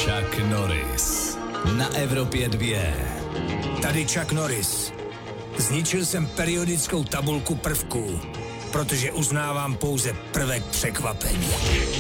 Chuck Norris na Evropě 2. Tady Chuck Norris. Zničil jsem periodickou tabulku prvků, protože uznávám pouze prvek překvapení.